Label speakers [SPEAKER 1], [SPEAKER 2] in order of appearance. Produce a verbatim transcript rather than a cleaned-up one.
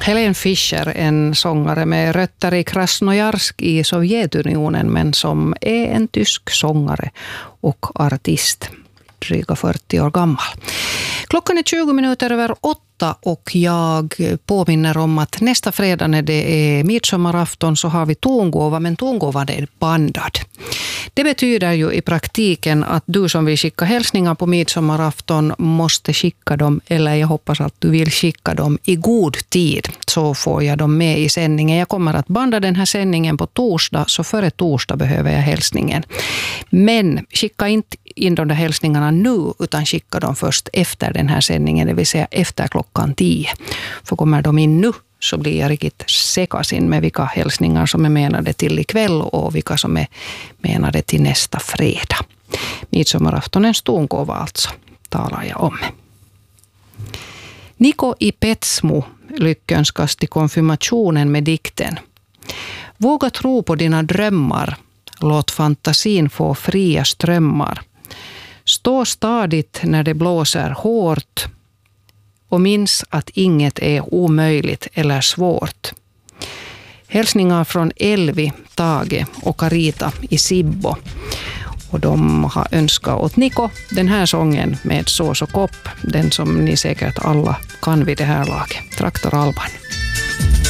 [SPEAKER 1] Helene Fischer, en sångare med rötter i Krasnojarsk i Sovjetunionen, men som är en tysk sångare och artist, dryga fyrtio år gammal. Klockan är tjugo minuter över åtta och jag påminner om att nästa fredag när det är midsommarafton så har vi tongåva, men tongåvan är bandad. Det betyder ju i praktiken att du som vill skicka hälsningar på midsommarafton måste skicka dem, eller jag hoppas att du vill skicka dem i god tid, så får jag dem med i sändningen. Jag kommer att banda den här sändningen på torsdag, så före torsdag behöver jag hälsningen. Men skicka inte in de där hälsningarna nu, utan skicka dem först efter den här sändningen, det vill säga efter klockan tio. För kommer de in nu så blir jag riktigt sekasin med vilka hälsningar som är menade till ikväll och vilka som är menade till nästa fredag. Midsommaraftonens tongåva alltså talar jag om. Niko i Petsmo lyckönskas till konfirmationen med dikten. Våga tro på dina drömmar, låt fantasin få fria strömmar. Stå stadigt när det blåser hårt och minns att inget är omöjligt eller svårt. Hälsningar från Elvi, Tage och Carita i Sibbo. Och de har önskat åt Niko den här sången med Sås och kopp. Den som ni säkert alla kan vid det här laget. Traktor Alban.